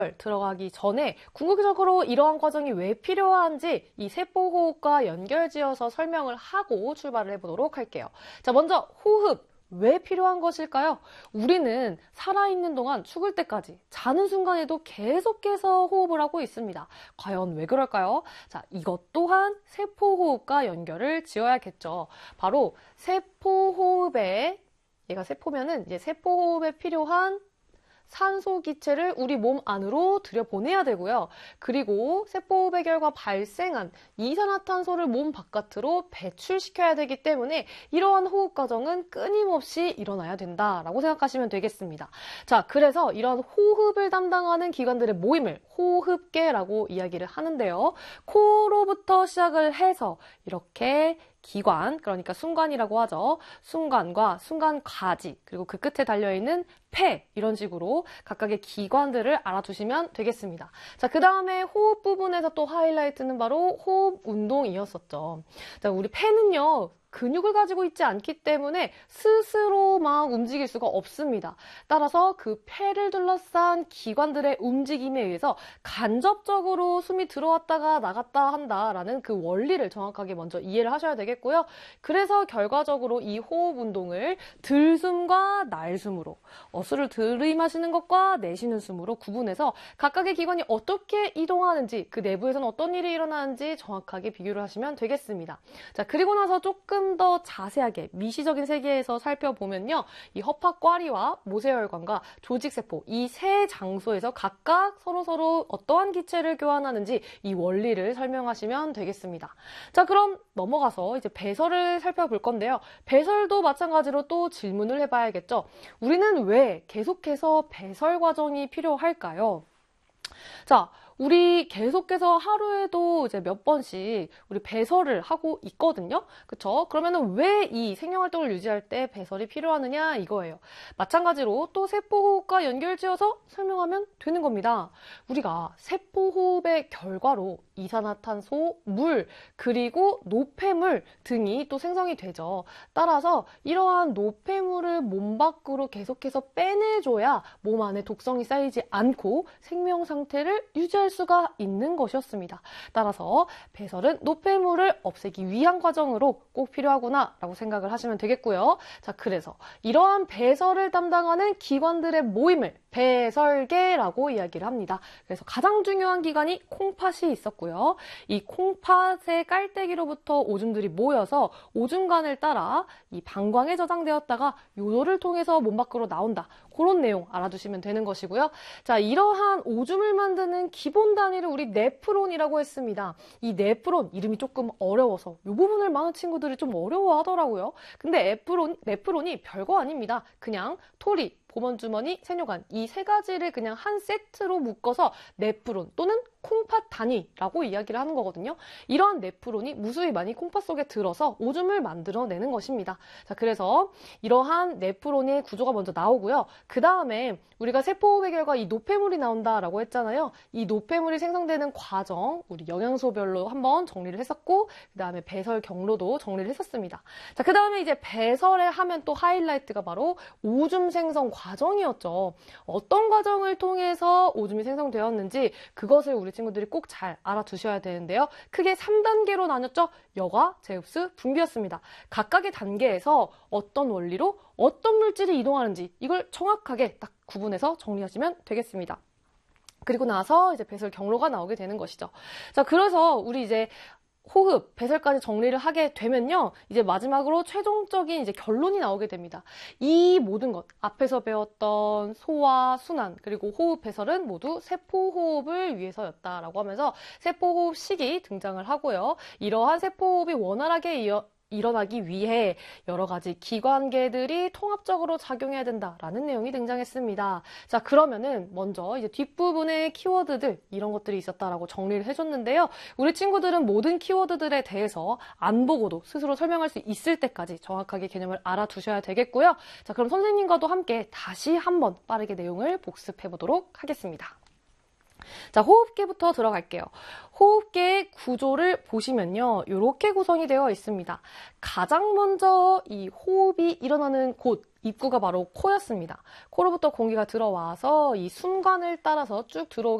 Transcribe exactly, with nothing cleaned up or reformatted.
들어가기 전에 궁극적으로 이러한 과정이 왜 필요한지 이 세포호흡과 연결지어서 설명을 하고 출발을 해보도록 할게요. 자, 먼저 호흡. 왜 필요한 것일까요? 우리는 살아있는 동안 죽을 때까지 자는 순간에도 계속해서 호흡을 하고 있습니다. 과연 왜 그럴까요? 자, 이것 또한 세포호흡과 연결을 지어야겠죠. 바로 세포호흡에, 얘가 세포면은 이제 세포호흡에 필요한 산소 기체를 우리 몸 안으로 들여보내야 되고요. 그리고 세포호흡의 결과 발생한 이산화탄소를 몸 바깥으로 배출시켜야 되기 때문에 이러한 호흡 과정은 끊임없이 일어나야 된다라고 생각하시면 되겠습니다. 자, 그래서 이런 호흡을 담당하는 기관들의 모임을 호흡계라고 이야기를 하는데요. 코로부터 시작을 해서 이렇게 기관, 그러니까 순관이라고 하죠. 순관과 순관과지, 그리고 그 끝에 달려있는 폐, 이런 식으로 각각의 기관들을 알아두시면 되겠습니다. 자, 그 다음에 호흡 부분에서 또 하이라이트는 바로 호흡 운동이었었죠. 자, 우리 폐는요, 근육을 가지고 있지 않기 때문에 스스로 막 움직일 수가 없습니다. 따라서 그 폐를 둘러싼 기관들의 움직임에 의해서 간접적으로 숨이 들어왔다가 나갔다 한다라는 그 원리를 정확하게 먼저 이해를 하셔야 되겠고요. 그래서 결과적으로 이 호흡 운동을 들숨과 날숨으로, 어수를 들이마시는 것과 내쉬는 숨으로 구분해서 각각의 기관이 어떻게 이동하는지, 그 내부에서는 어떤 일이 일어나는지 정확하게 비교를 하시면 되겠습니다. 자, 그리고 나서 조금 더 자세하게 미시적인 세계에서 살펴보면요. 이 허파과리와 모세혈관과 조직세포, 이 세 장소에서 각각 서로서로 어떠한 기체를 교환하는지 이 원리를 설명하시면 되겠습니다. 자, 그럼 넘어가서 이제 배설을 살펴볼 건데요. 배설도 마찬가지로 또 질문을 해봐야겠죠. 우리는 왜 계속해서 배설 과정이 필요할까요? 자, 우리 계속해서 하루에도 이제 몇 번씩 우리 배설을 하고 있거든요. 그쵸? 그러면은 왜 이 생명활동을 유지할 때 배설이 필요하느냐 이거예요. 마찬가지로 또 세포호흡과 연결지어서 설명하면 되는 겁니다. 우리가 세포호흡의 결과로 이산화탄소, 물, 그리고 노폐물 등이 또 생성이 되죠. 따라서 이러한 노폐물을 몸 밖으로 계속해서 빼내줘야 몸 안에 독성이 쌓이지 않고 생명 상태를 유지할 수가 있는 것이었습니다. 따라서 배설은 노폐물을 없애기 위한 과정으로 꼭 필요하구나 라고 생각을 하시면 되겠고요. 자, 그래서 이러한 배설을 담당하는 기관들의 모임을 배설계라고 이야기를 합니다. 그래서 가장 중요한 기관이 콩팥이 있었고요. 이 콩팥의 깔때기로부터 오줌들이 모여서 오줌관을 따라 이 방광에 저장되었다가 요도를 통해서 몸 밖으로 나온다. 그런 내용 알아두시면 되는 것이고요. 자, 이러한 오줌을 만드는 기본 단위를 우리 네프론이라고 했습니다. 이 네프론 이름이 조금 어려워서 이 부분을 많은 친구들이 좀 어려워하더라고요. 근데 에프론, 네프론이 별거 아닙니다. 그냥 토리, 보먼주머니, 세뇨관 이 세 가지를 그냥 한 세트로 묶어서 네프론 또는 콩팥 단위라고 이야기를 하는 거거든요. 이러한 네프론이 무수히 많이 콩팥 속에 들어서 오줌을 만들어내는 것입니다. 자, 그래서 이러한 네프론의 구조가 먼저 나오고요. 그 다음에 우리가 세포호흡의 결과 이 노폐물이 나온다라고 했잖아요. 이 노폐물이 생성되는 과정, 우리 영양소별로 한번 정리를 했었고, 그 다음에 배설 경로도 정리를 했었습니다. 자, 그 다음에 이제 배설에 하면 또 하이라이트가 바로 오줌 생성 과정이었죠. 어떤 과정을 통해서 오줌이 생성되었는지 그것을 우리 친구들이 꼭 잘 알아두셔야 되는데요. 크게 삼 단계로 나뉘었죠. 여과, 제흡수, 분비였습니다. 각각의 단계에서 어떤 원리로 어떤 물질이 이동하는지 이걸 정확하게 딱 구분해서 정리하시면 되겠습니다. 그리고 나서 이제 배설 경로가 나오게 되는 것이죠. 자, 그래서 우리 이제 호흡, 배설까지 정리를 하게 되면요. 이제 마지막으로 최종적인 이제 결론이 나오게 됩니다. 이 모든 것, 앞에서 배웠던 소화, 순환, 그리고 호흡, 배설은 모두 세포호흡을 위해서였다라고 하면서 세포호흡식이 등장을 하고요. 이러한 세포호흡이 원활하게 이어 일어나기 위해 여러 가지 기관계들이 통합적으로 작용해야 된다라는 내용이 등장했습니다. 자, 그러면은 먼저 이제 뒷부분에 키워드들 이런 것들이 있었다라고 정리를 해줬는데요. 우리 친구들은 모든 키워드들에 대해서 안 보고도 스스로 설명할 수 있을 때까지 정확하게 개념을 알아두셔야 되겠고요. 자, 그럼 선생님과도 함께 다시 한번 빠르게 내용을 복습해 보도록 하겠습니다. 자, 호흡계부터 들어갈게요. 호흡계의 구조를 보시면요. 이렇게 구성이 되어 있습니다. 가장 먼저 이 호흡이 일어나는 곳, 입구가 바로 코였습니다. 코로부터 공기가 들어와서 이 숨관을 따라서 쭉 들어오게